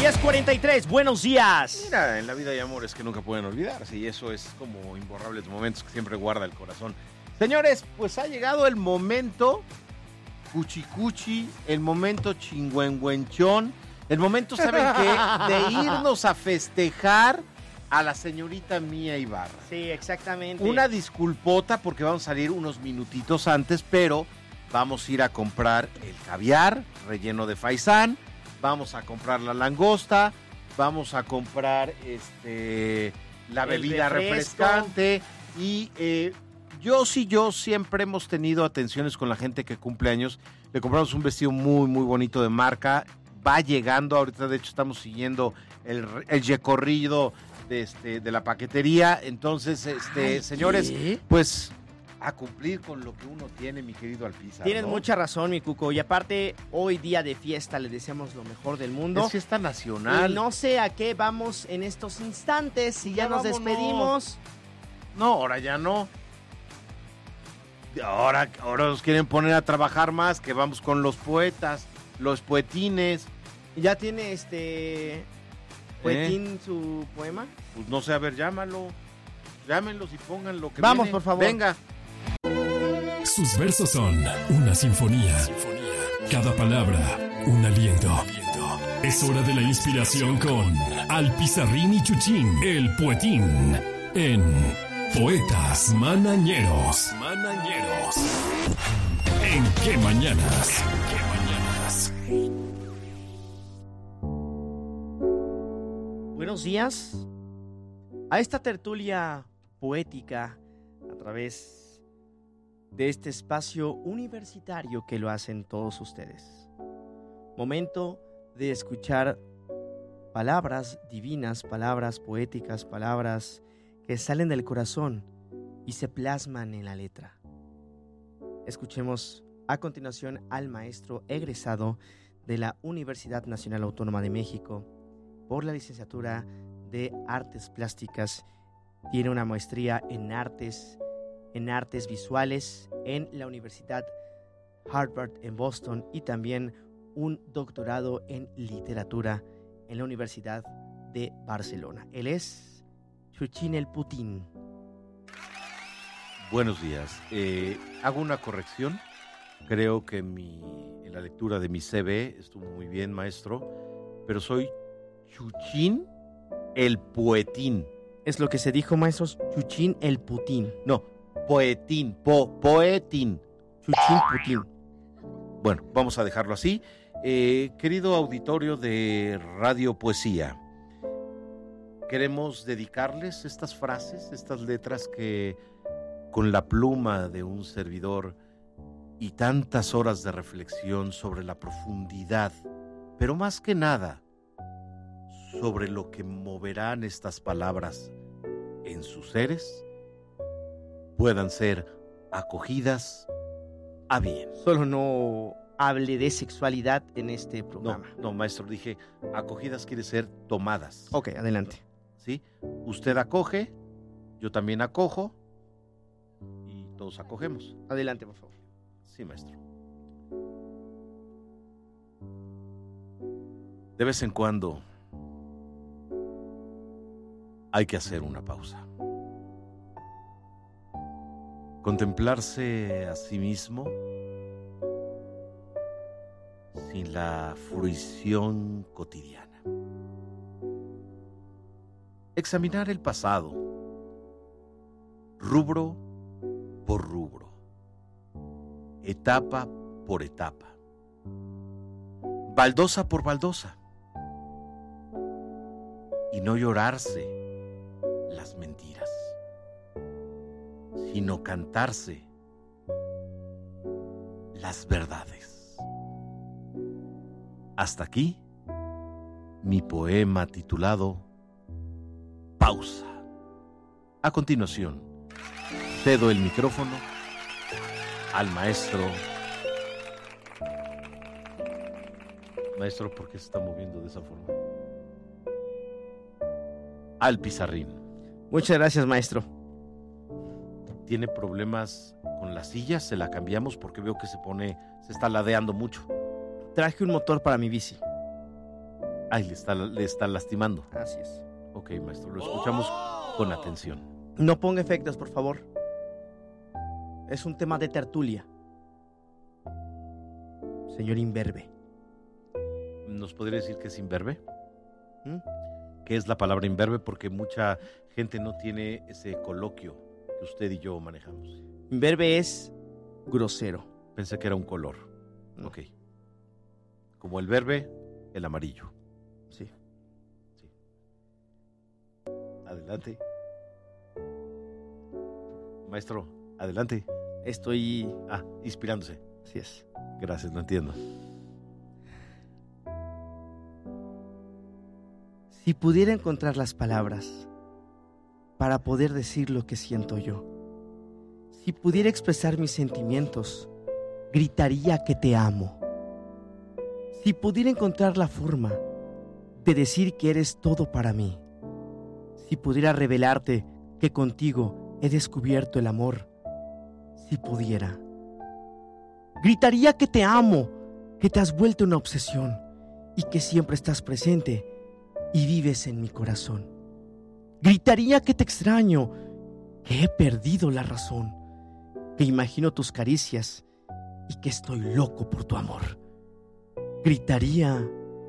10:43, buenos días. Mira, en la vida hay amores que nunca pueden olvidarse y eso es como imborrables momentos que siempre guarda el corazón. Señores, pues ha llegado el momento cuchicuchi, el momento chingüengüenchón, el momento, ¿saben qué? De irnos a festejar a la señorita Mía Ibarra. Sí, exactamente. Una disculpota porque vamos a salir unos minutitos antes, pero vamos a ir a comprar el caviar relleno de faisán, vamos a comprar la langosta, vamos a comprar la bebida refrescante y yo siempre hemos tenido atenciones con la gente que cumple años. Le compramos un vestido muy, muy bonito de marca. Va llegando, ahorita de hecho estamos siguiendo el recorrido de la paquetería. Entonces, señores, ¿qué? pues a cumplir con lo que uno tiene, mi querido Alpizar. Tienes ¿no? mucha razón, mi Cuco. Y aparte, hoy día de fiesta, le deseamos lo mejor del mundo. Es fiesta nacional. Y no sé a qué vamos en estos instantes, si ya nos vámonos. despedimos. No, ahora ya no. Ahora nos quieren poner a trabajar más, que vamos con los poetas, los poetines. ¿Ya tiene Poetín su poema? Pues no sé, a ver, llámenlos y pongan lo que Vamos, viene. por favor. Venga. Sus versos son una sinfonía. Cada palabra, un aliento. Es hora de la inspiración con Alpizarrín y Chuchín, el poetín, en Poetas Manañeros. ¿En qué mañanas? Buenos días a esta tertulia poética a través de este espacio universitario que lo hacen todos ustedes. Momento de escuchar palabras divinas, palabras poéticas, palabras que salen del corazón y se plasman en la letra. Escuchemos a continuación al maestro egresado de la Universidad Nacional Autónoma de México por la licenciatura de Artes Plásticas. Tiene una maestría en artes visuales en la Universidad Harvard en Boston y también un doctorado en literatura en la Universidad de Barcelona. Él es Chuchín el Putin. Buenos días. Hago una corrección. Creo que en la lectura de mi CV estuvo muy bien, maestro, pero soy Chuchín el Poetín. Es lo que se dijo, maestros, Chuchín el Putin. No, Poetín, Poetín. Chuchín Putin. Bueno, vamos a dejarlo así. Querido auditorio de Radio Poesía, queremos dedicarles estas frases, estas letras que con la pluma de un servidor y tantas horas de reflexión sobre la profundidad, pero más que nada, sobre lo que moverán estas palabras en sus seres, puedan ser acogidas a bien. Solo no hable de sexualidad en este programa. No, maestro, dije acogidas quiere ser tomadas. Ok, adelante. ¿Sí? Usted acoge, yo también acojo y todos acogemos. Adelante, por favor. Sí, maestro. De vez en cuando hay que hacer una pausa. Contemplarse a sí mismo sin la fruición cotidiana. Examinar el pasado, rubro por rubro, etapa por etapa, baldosa por baldosa, y no llorarse las mentiras, sino cantarse las verdades. Hasta aquí mi poema titulado Pausa. A continuación, cedo el micrófono al maestro. Maestro, ¿por qué se está moviendo de esa forma? Al Pizarrín. Muchas gracias, maestro. ¿Tiene problemas con la silla? ¿Se la cambiamos? Porque veo que se está ladeando mucho. Traje un motor para mi bici. Ay, le está lastimando. Así es. Ok, maestro, lo escuchamos con atención. No ponga efectos, por favor. Es un tema de tertulia. Señor imberbe. ¿Nos podría decir qué es imberbe? ¿Mm? ¿Qué es la palabra imberbe? Porque mucha gente no tiene ese coloquio que usted y yo manejamos. Imberbe es grosero. Pensé que era un color. No. Ok. Como el verde, el amarillo. Sí. Adelante. Maestro, adelante. Estoy... Inspirándose. Así es. Gracias, no entiendo. Si pudiera encontrar las palabras para poder decir lo que siento yo, si pudiera expresar mis sentimientos, gritaría que te amo. Si pudiera encontrar la forma de decir que eres todo para mí, si pudiera revelarte que contigo he descubierto el amor, si pudiera, gritaría que te amo, que te has vuelto una obsesión y que siempre estás presente y vives en mi corazón. Gritaría que te extraño, que he perdido la razón, que imagino tus caricias y que estoy loco por tu amor. Gritaría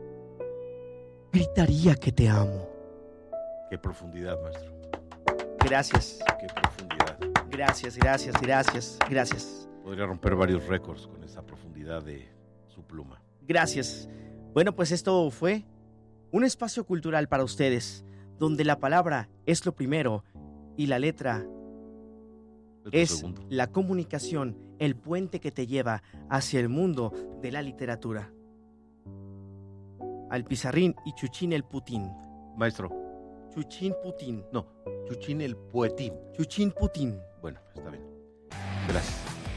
que te amo. Qué profundidad, maestro. Gracias. Qué profundidad. Gracias. Podría romper varios récords con esa profundidad de su pluma. Gracias. Bueno, pues esto fue un espacio cultural para ustedes, donde la palabra es lo primero y la letra es la comunicación, el puente que te lleva hacia el mundo de la literatura. Al Pizarrín y Chuchín el Putín. Maestro. Chuchín Putín. No, Chuchín el Poetín. Chuchín Putín. Bueno, está bien. Gracias.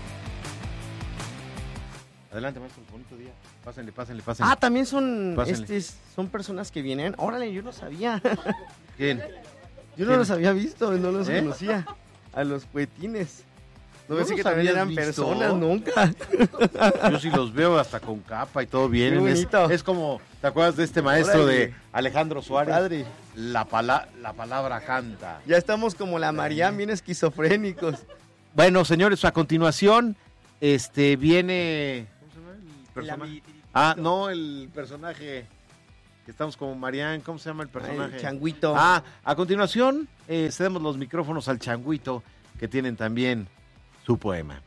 Adelante, maestro, bonito día. Pásenle. También son Pásenle. son personas que vienen. Órale, yo no sabía. ¿Quién? Yo no los había visto, no los conocía. A los poetines. No pensé que también eran personas nunca. Yo sí los veo hasta con capa y todo bien. Qué bonito. Es como, ¿te acuerdas de este maestro Órale. de Alejandro Suárez? Padre. La palabra canta. Ya estamos como la Mariam, bien esquizofrénicos. Bueno, señores, a continuación, viene... ¿Cómo se llama el personaje? No, el personaje... que estamos como Marian, ¿cómo se llama el personaje? El Changuito. A continuación, cedemos los micrófonos al Changuito, que tienen también su poema.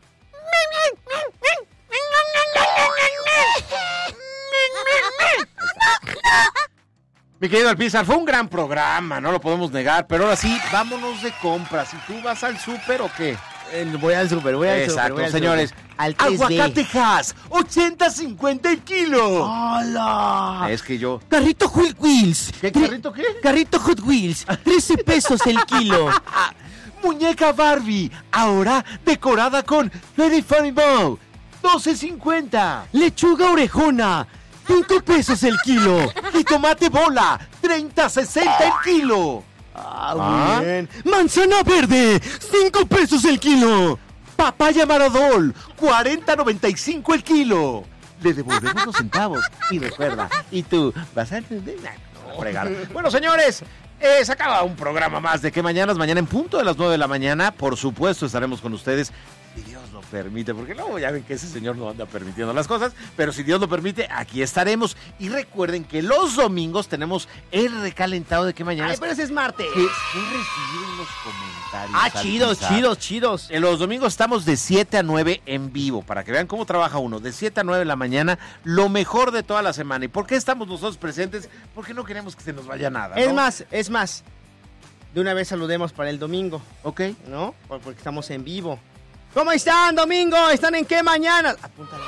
Mi querido Alpizar, fue un gran programa, no lo podemos negar, pero ahora sí, vámonos de compras. ¿Y tú vas al súper o qué? Voy al súper. Exacto, señores. Al 3D. Aguacatejas, 80-50 el kilo. ¡Hola! Es que yo... Carrito Hot Wheels. ¿Qué carrito qué? Carrito Hot Wheels. 13 pesos el kilo. Muñeca Barbie, ahora decorada con Very Funny Bow, 12.50. Lechuga orejona. 5 pesos el kilo. Y tomate bola, 30-60 el kilo. Muy bien. Manzana verde. 5 pesos el kilo. Papaya Maradol, 40.95 el kilo. Le devolvemos los centavos. Y recuerda, ¿y tú vas a fregar? Bueno, señores, se acaba un programa más de Que Mañanas. Mañana en punto de las 9 de la mañana, por supuesto, estaremos con ustedes. Si Dios lo permite, porque luego ya ven que ese señor no anda permitiendo las cosas, pero si Dios lo permite, aquí estaremos. Y recuerden que los domingos tenemos el recalentado de Que Mañanas. Ay, pero ese es martes. Que he recibido unos comentarios. Chidos. En los domingos estamos de 7 a 9 en vivo, para que vean cómo trabaja uno, de 7 a 9 de la mañana, lo mejor de toda la semana. ¿Y por qué estamos nosotros presentes? Porque no queremos que se nos vaya nada, ¿no? Es más, de una vez saludemos para el domingo, ¿ok? ¿no? Porque estamos en vivo. ¿Cómo están, domingo? ¿Están en qué mañana? Apúntale.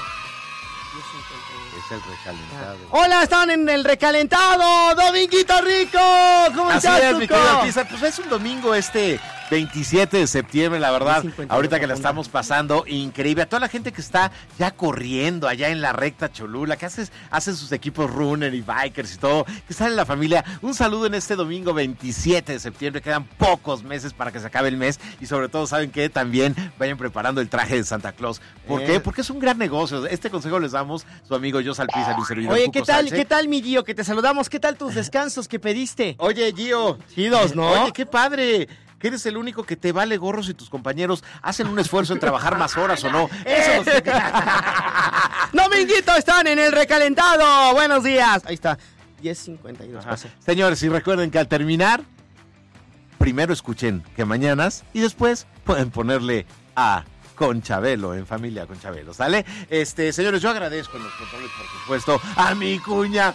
Es el recalentado. Hola, están en el recalentado. Dominguito rico. ¿Cómo Así estás, es, mi Tuco? querido Alpizar. Pues es un domingo 27 de septiembre, la verdad, 52, ahorita que la estamos pasando increíble. A toda la gente que está ya corriendo allá en la recta Cholula, que hacen sus equipos runner y bikers y todo, que están en la familia. Un saludo en este domingo 27 de septiembre. Quedan pocos meses para que se acabe el mes y sobre todo, ¿saben qué? También vayan preparando el traje de Santa Claus. ¿Por qué? Porque es un gran negocio. Este consejo les damos su amigo Jos Alpizar y servidor Oye, Cuco ¿qué tal? Salce. ¿Qué tal, mi Gio? Que te saludamos. ¿Qué tal tus descansos que pediste? Oye, Gio. Chidos, ¿no? Oye, qué padre. Que eres el único que te vale gorro si tus compañeros hacen un esfuerzo en trabajar más horas o no. Eso Dominguito, están en el recalentado. Buenos días. Ahí está. 10:52. Ajá. Señores, y recuerden que al terminar, primero escuchen Que Mañanas y después pueden ponerle a Conchabelo, en familia Conchabelo, ¿sale? Señores, yo agradezco en los controles, por supuesto, a mi cuña.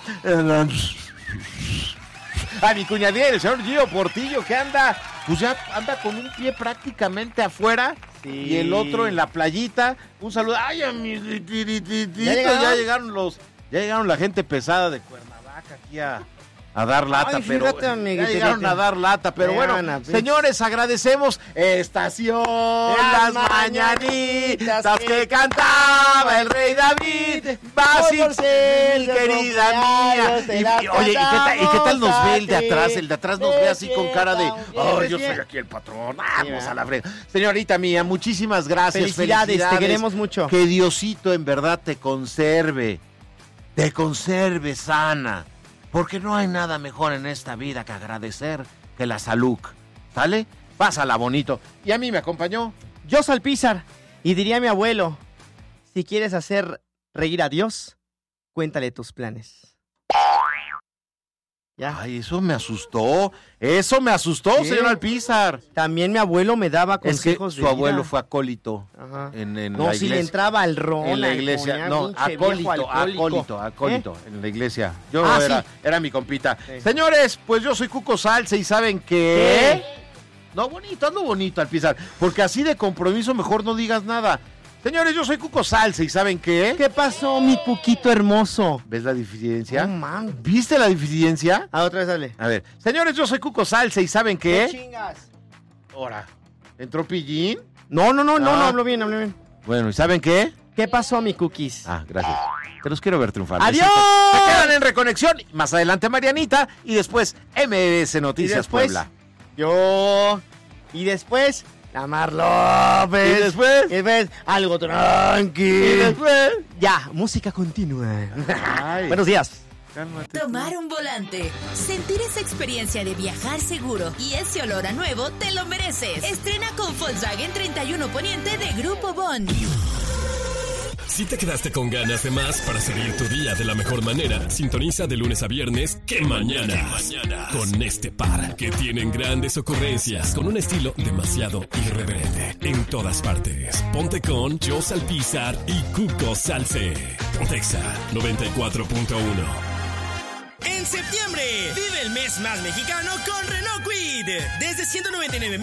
A mi cuñadía, el señor Gio Portillo, que anda, pues ya anda con un pie prácticamente afuera y el otro en la playita. Un saludo. Ay, a mi ya llegaron la gente pesada de Cuernavaca aquí a dar lata, pero fíjate, amiguito, ya llegaron a dar lata, pero bueno, señores, agradecemos Estación Las Mañanitas que cantaba el rey David. Vas mi querida mía. Oye, ¿y qué tal nos ve el de atrás? El de atrás nos ve así con cara de, oh, yo soy aquí el patrón, vamos a la frega. Señorita mía, muchísimas gracias. Felicidades, te queremos mucho. Que Diosito en verdad te conserve sana. Porque no hay nada mejor en esta vida que agradecer que la salud. ¿Sale? Pásala bonito. Y a mí me acompañó Jos Alpizar. Y diría mi abuelo, si quieres hacer reír a Dios, cuéntale tus planes. Ya. Ay, eso me asustó, ¿qué? Señor Alpizar. También mi abuelo me daba Es que consejos su de abuelo vida. fue acólito No, en la iglesia. si le entraba al ron. En la iglesia, no, acólito, en la iglesia. Yo era mi compita. Sí. Señores, pues yo soy Cuco Salce y ¿saben qué? No, bonito, hazlo bonito, Alpizar, porque así de compromiso mejor no digas nada. Señores, yo soy Cuco Salce y ¿saben qué? ¿Qué pasó, mi Cuquito hermoso? ¿Ves la deficiencia? No, man. ¿Viste la deficiencia? Otra vez dale. A ver, señores, yo soy Cuco Salce y ¿saben qué? chingas? Ahora, ¿entró Pillín? No, hablo bien. Bueno, ¿y saben qué? ¿Qué pasó, mi cookies? Ah, gracias. Te los quiero ver triunfar. ¡Adiós! Se quedan en Reconexión. Más adelante Marianita y después MBS Noticias Puebla. Y después Tamar López. ¿Y después? Algo tranqui. Y después. Ya, música continua. Ay. Buenos días. Cálmate. Tomar un volante, sentir esa experiencia de viajar seguro y ese olor a nuevo te lo mereces. Estrena con Volkswagen 31 Poniente de Grupo Bond. Si te quedaste con ganas de más para seguir tu día de la mejor manera, sintoniza de lunes a viernes Que Mañanas con este par que tienen grandes ocurrencias con un estilo demasiado irreverente en todas partes. Ponte con Jos Alpizar y Cuco Salce. Pontexa 94.1. En septiembre, vive el mes más mexicano con Renault Kwid. Desde 199,000